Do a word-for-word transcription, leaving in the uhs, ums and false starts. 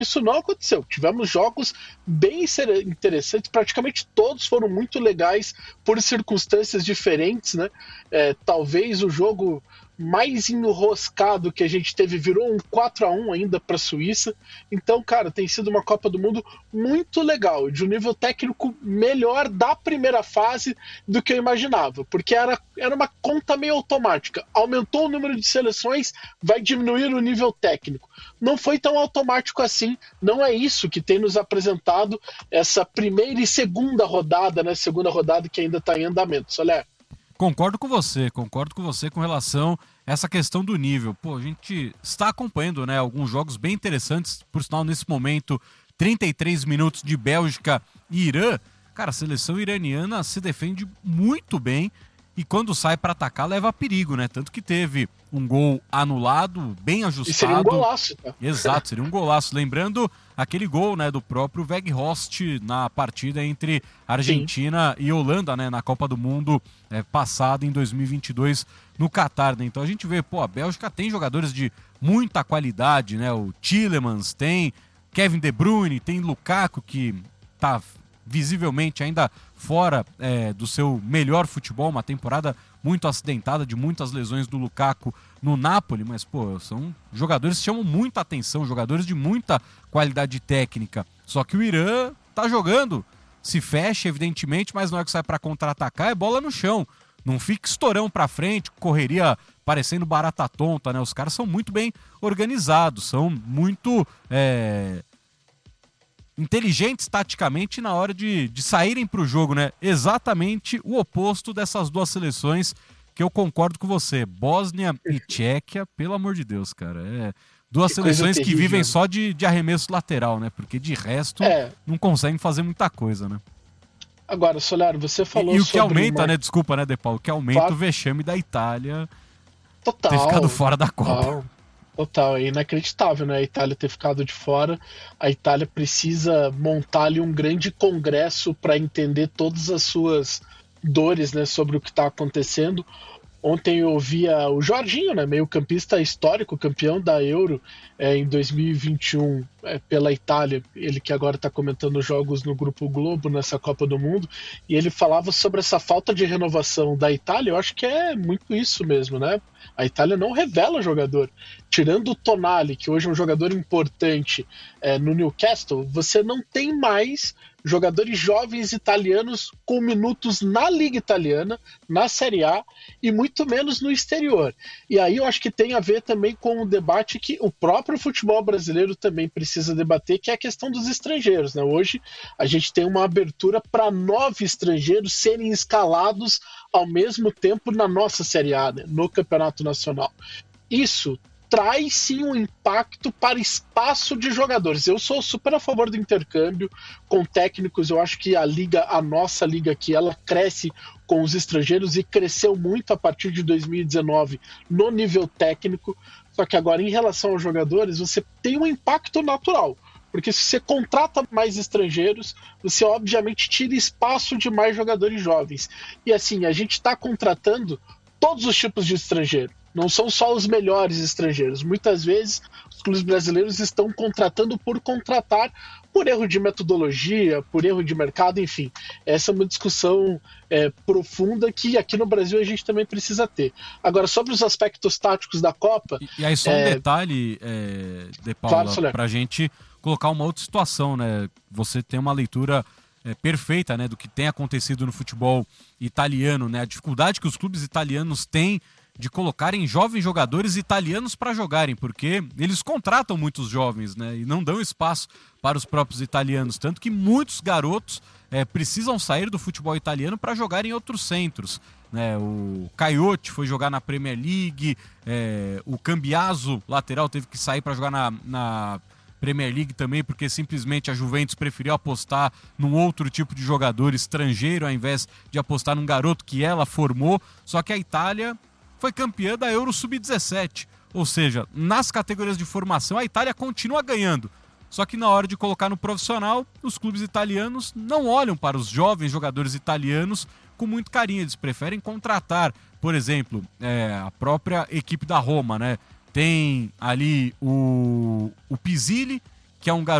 isso não aconteceu. Tivemos jogos bem interessantes, praticamente todos foram muito legais por circunstâncias diferentes, né? É, talvez o jogo mais enroscado que a gente teve virou um quatro a um ainda para a Suíça. Então, cara, tem sido uma Copa do Mundo muito legal, de um nível técnico melhor da primeira fase do que eu imaginava, porque era, era uma conta meio automática. Aumentou o número de seleções, vai diminuir o nível técnico. Não foi tão automático assim, não é isso que tem nos apresentado essa primeira e segunda rodada, né? Segunda rodada que ainda está em andamento. Soler. Concordo com você, concordo com você com relação a essa questão do nível. Pô, a gente está acompanhando, né, alguns jogos bem interessantes, por sinal, nesse momento, trinta e três minutos de Bélgica e Irã. Cara, a seleção iraniana se defende muito bem e quando sai para atacar leva perigo, né? Tanto que teve um gol anulado, bem ajustado. E seria um golaço, tá? Exato, seria um golaço. Lembrando aquele gol, né, do próprio Weghorst na partida entre Argentina Sim. e Holanda, né, na Copa do Mundo é, passada em dois mil e vinte e dois no Catar, né? Então a gente vê, pô, a Bélgica tem jogadores de muita qualidade, né? O Tielemans, tem Kevin De Bruyne, tem Lukaku, que tá visivelmente ainda fora é, do seu melhor futebol, uma temporada muito acidentada, de muitas lesões do Lukaku no Napoli, mas pô, são jogadores que chamam muita atenção, jogadores de muita qualidade técnica. Só que o Irã tá jogando, se fecha evidentemente, mas na hora que sai para contra-atacar é bola no chão, não fica estourão para frente, correria parecendo barata tonta, né? Os caras são muito bem organizados, são muito é... inteligentes taticamente na hora de, de saírem para o jogo, né? Exatamente o oposto dessas duas seleções que eu concordo com você. Bósnia e Tchequia, pelo amor de Deus, cara. É duas que seleções que vivem só de, de arremesso lateral, né? Porque de resto é. não conseguem fazer muita coisa, né? Agora, Solar, você falou E, e o que sobre aumenta, uma... né? Desculpa, né, De Paulo? O que aumenta claro. o vexame da Itália total, ter ficado fora da Copa. Total. Total, é inacreditável, né? A Itália ter ficado de fora. A Itália precisa montar ali um grande congresso para entender todas as suas dores, né, sobre o que está acontecendo. Ontem eu ouvia o Jorginho, né, meio-campista histórico, campeão da Euro é, em dois mil e vinte e um é, pela Itália, ele que agora está comentando jogos no Grupo Globo nessa Copa do Mundo, e ele falava sobre essa falta de renovação da Itália. Eu acho que é muito isso mesmo, né? A Itália não revela jogador. Tirando o Tonali, que hoje é um jogador importante é, no Newcastle, você não tem mais jogadores jovens italianos com minutos na Liga Italiana, na Série A, e muito menos no exterior. E aí eu acho que tem a ver também com o debate que o próprio futebol brasileiro também precisa debater, que é a questão dos estrangeiros, né? Hoje a gente tem uma abertura para nove estrangeiros serem escalados ao mesmo tempo na nossa Série A, né? No Campeonato Nacional. Isso traz sim um impacto para espaço de jogadores. Eu sou super a favor do intercâmbio com técnicos. Eu acho que a liga, a nossa liga aqui, ela cresce com os estrangeiros e cresceu muito a partir de dois mil e dezenove no nível técnico. Só que agora, em relação aos jogadores, você tem um impacto natural. Porque se você contrata mais estrangeiros, você obviamente tira espaço de mais jogadores jovens. E assim, a gente está contratando todos os tipos de estrangeiro. Não são só os melhores estrangeiros. Muitas vezes os clubes brasileiros estão contratando por contratar, por erro de metodologia, por erro de mercado, enfim. Essa é uma discussão é, profunda que aqui no Brasil a gente também precisa ter. Agora, sobre os aspectos táticos da Copa... E, e aí só um é... detalhe, é, De Paula, claro, para a gente colocar uma outra situação, né? Você tem uma leitura... É, perfeita, né, do que tem acontecido no futebol italiano, né, a dificuldade que os clubes italianos têm de colocarem jovens jogadores italianos para jogarem, porque eles contratam muitos jovens, né, e não dão espaço para os próprios italianos, tanto que muitos garotos é, precisam sair do futebol italiano para jogar em outros centros, né, o Caiotti foi jogar na Premier League, é, o Cambiaso, lateral, teve que sair para jogar na, na Premier League também, porque simplesmente a Juventus preferiu apostar num outro tipo de jogador estrangeiro ao invés de apostar num garoto que ela formou. Só que a Itália foi campeã da Euro sub dezessete, ou seja, nas categorias de formação a Itália continua ganhando. Só que na hora de colocar no profissional, os clubes italianos não olham para os jovens jogadores italianos com muito carinho, eles preferem contratar, por exemplo, é, a própria equipe da Roma, né? Tem ali o, o Pizzilli, que é um garoto